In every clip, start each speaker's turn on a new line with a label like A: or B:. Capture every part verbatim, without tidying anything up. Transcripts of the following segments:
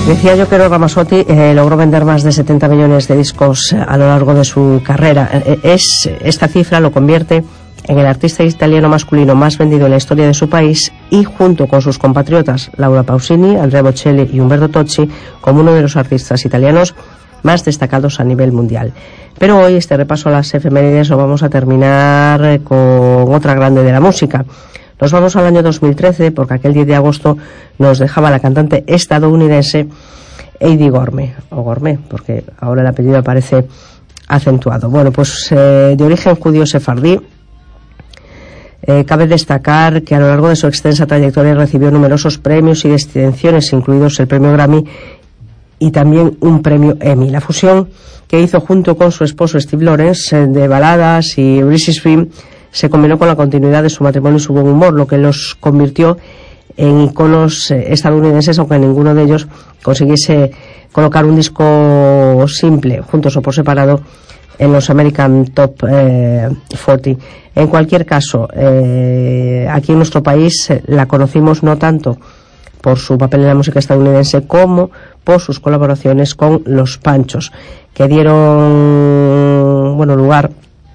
A: Decía yo que Eros Ramazzotti eh, logró vender más de setenta millones de discos a lo largo de su carrera. Eh, es, esta cifra lo convierte en el artista italiano masculino más vendido en la historia de su país y, junto con sus compatriotas Laura Pausini, Andrea Bocelli y Umberto Tocci, como uno de los artistas italianos más destacados a nivel mundial. Pero hoy este repaso a las efemérides lo vamos a terminar con otra grande de la música. Nos vamos al año dos mil trece, porque aquel diez de agosto nos dejaba la cantante estadounidense Eydie Gormé, o Gormé, porque ahora el apellido aparece acentuado. Bueno, pues eh, de origen judío sefardí, eh, cabe destacar que a lo largo de su extensa trayectoria recibió numerosos premios y distinciones, incluidos el premio Grammy y también un premio Emmy. La fusión que hizo junto con su esposo Steve Lawrence eh, de baladas y Greasy Stream se combinó con la continuidad de su matrimonio y su buen humor, lo que los convirtió en iconos eh, estadounidenses, aunque ninguno de ellos consiguiese colocar un disco simple, juntos o por separado, en los American Top eh, cuarenta. En cualquier caso, eh, aquí en nuestro país eh, la conocimos no tanto por su papel en la música estadounidense como por sus colaboraciones con Los Panchos, que dieron bueno lugar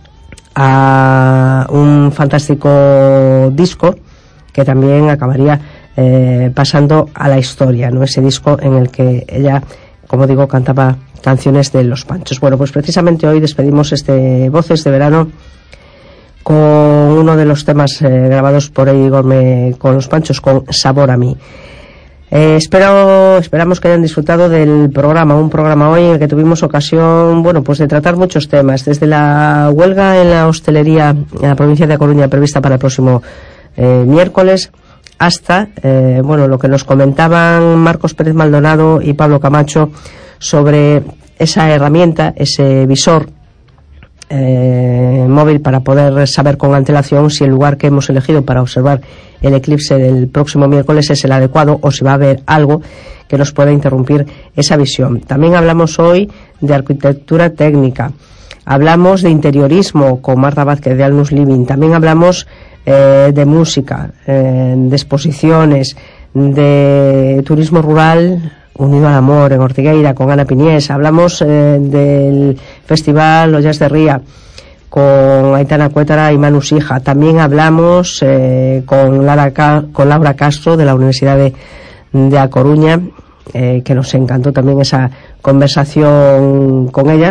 A: a un fantástico disco que también acabaría eh, pasando a la historia, ¿no? Ese disco en el que ella, como digo, cantaba canciones de Los Panchos. Bueno, pues precisamente hoy despedimos este Voces de Verano con uno de los temas eh, grabados por Eydie Gormé con Los Panchos, con Sabor a mí. Eh, espero, esperamos que hayan disfrutado del programa, un programa hoy en el que tuvimos ocasión, bueno, pues de tratar muchos temas, desde la huelga en la hostelería en la provincia de A Coruña prevista para el próximo eh, miércoles, hasta, eh, bueno, lo que nos comentaban Marcos Pérez Maldonado y Pablo Camacho sobre esa herramienta, ese visor Eh, móvil para poder saber con antelación si el lugar que hemos elegido para observar el eclipse del próximo miércoles es el adecuado o si va a haber algo que nos pueda interrumpir esa visión. También hablamos hoy de arquitectura técnica, hablamos de interiorismo con Marta Vázquez de Alnus Living, también hablamos eh, de música, eh, de exposiciones, de turismo rural unido al amor en Ortigueira con Ana Piniés. Hablamos eh, del festival Ollas de Ría con Aitana Cuétara y Manu Sija. También hablamos eh, con, Lara, con Laura Castro de la Universidad de, de A Coruña, eh, que nos encantó también esa conversación con ella,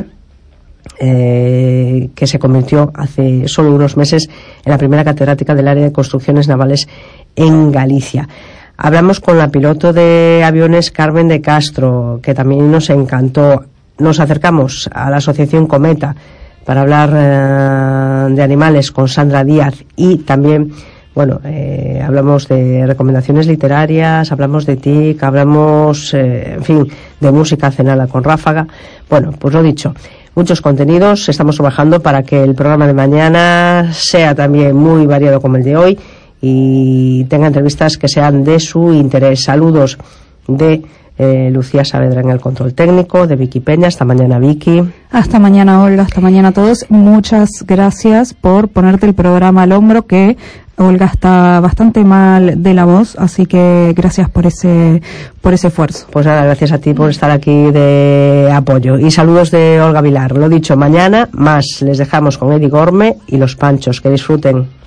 A: eh, que se convirtió hace solo unos meses en la primera catedrática del área de construcciones navales en Galicia. Hablamos con la piloto de aviones Carmen de Castro, que también nos encantó. Nos acercamos a la asociación Cometa para hablar eh, de animales con Sandra Díaz y también, bueno, eh, hablamos de recomendaciones literarias, hablamos de T I C, hablamos, eh, en fin, de música cenada con Ráfaga. Bueno, pues lo dicho, muchos contenidos. Estamos trabajando para que el programa de mañana sea también muy variado como el de hoy y tenga entrevistas que sean de su interés. Saludos de eh, Lucía Saavedra en el control técnico, de Vicky Peña. Hasta mañana, Vicky.
B: Hasta mañana, Olga. Hasta mañana a todos. Muchas gracias por ponerte el programa al hombro, que Olga está bastante mal de la voz, así que gracias por ese por ese esfuerzo.
A: Pues nada, gracias a ti por estar aquí de apoyo. Y saludos de Olga Vilar. Lo dicho, mañana más. Les dejamos con Eydie Gormé y Los Panchos. Que disfruten.